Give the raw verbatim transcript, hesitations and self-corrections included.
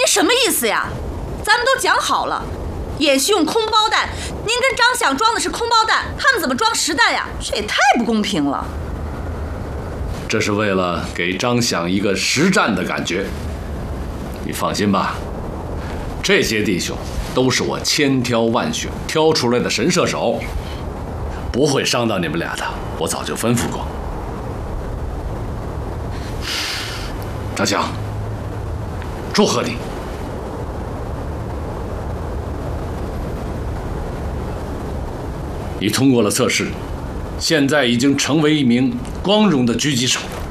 什么意思呀？咱们都讲好了，演习用空包弹，您跟张想装的是空包弹，他们怎么装实弹呀？这也太不公平了。 这是为了给张想一个实战的感觉。你放心吧，这些弟兄都是我千挑万选挑出来的神射手，不会伤到你们俩的，我早就吩咐过。张想，祝贺你！你通过了测试，现在已经成为一名光荣的狙击手。